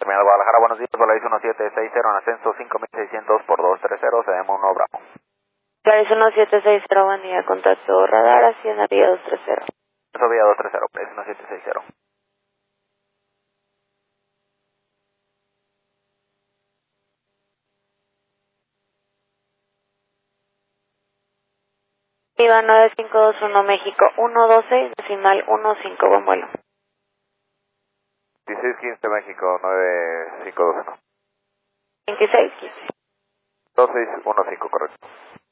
Terminal Guadalajara, buenos días, Volaris 1760 en ascenso 5600 por 230, cedemos 1 Bravo. Volaris 1760, buen día, contacto radar, Hacienda Vía 230. Eso vía 230, Volaris 1760. Viva 9521 México 112, decimal 15, buen vuelo. 1615 México 9512. 2615. 2615, correcto.